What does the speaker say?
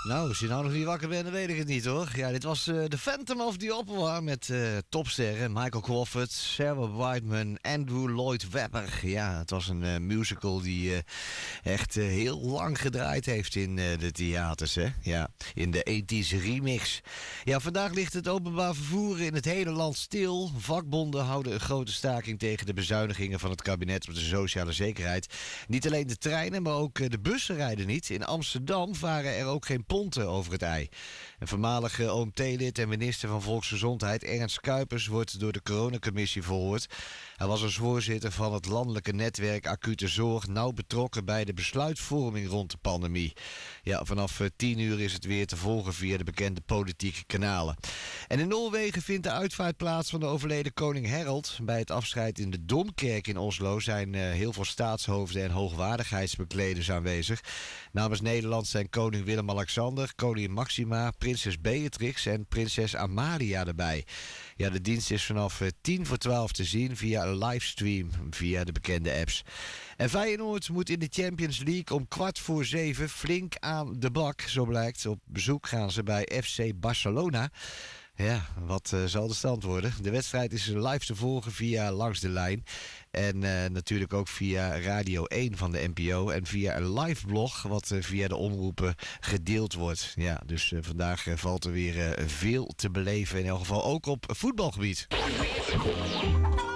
Nou, als je nou nog niet wakker bent, dan weet ik het niet hoor. Ja, dit was The Phantom of the Opera met topsterren Michael Crawford, Sarah Brightman, Andrew Lloyd Webber. Ja, het was een musical die echt heel lang gedraaid heeft in de theaters, hè. Ja, in de 80s remix. Ja, vandaag ligt het openbaar vervoer in het hele land stil. Vakbonden houden een grote staking tegen de bezuinigingen van het kabinet op de sociale zekerheid. Niet alleen de treinen, maar ook de bussen rijden niet. In Amsterdam varen er ook geen ponten over het ei. Een voormalige OMT-lid en minister van Volksgezondheid Ernst Kuipers wordt door de coronacommissie verhoord. Hij was als voorzitter van het landelijke netwerk Acute Zorg nauw betrokken bij de besluitvorming rond de pandemie. Ja, vanaf 10 uur is het weer te volgen via de bekende politieke kanalen. En in Noorwegen vindt de uitvaart plaats van de overleden koning Harald. Bij het afscheid in de Domkerk in Oslo zijn heel veel staatshoofden en hoogwaardigheidsbekleders aanwezig. Namens Nederland zijn koning Willem-Alexander, koningin Maxima, prinses Beatrix en prinses Amalia erbij. Ja, de dienst is vanaf 11:10 te zien via een livestream via de bekende apps. En Feyenoord moet in de Champions League om 6:15 flink aan de bak, zo blijkt. Op bezoek gaan ze bij FC Barcelona. Ja, wat zal de stand worden? De wedstrijd is live te volgen via Langs de Lijn. En natuurlijk ook via Radio 1 van de NPO. En via een live blog wat via de omroepen gedeeld wordt. Ja, dus vandaag valt er weer veel te beleven. In elk geval ook op voetbalgebied.